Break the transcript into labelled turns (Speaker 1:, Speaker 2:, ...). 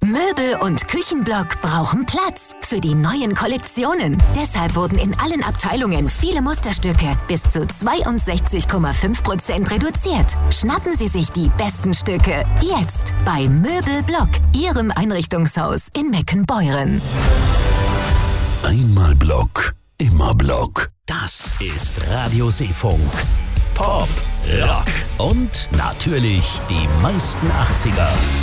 Speaker 1: Möbel und Küchenblock brauchen Platz für die neuen Kollektionen. Deshalb wurden in allen Abteilungen viele Musterstücke bis zu 62,5% reduziert. Schnappen Sie sich die besten Stücke jetzt bei Möbelblock, Ihrem Einrichtungshaus in Meckenbeuren.
Speaker 2: Einmal Block, immer Block. Das ist Radio Seefunk. Pop, Rock und natürlich die meisten 80er.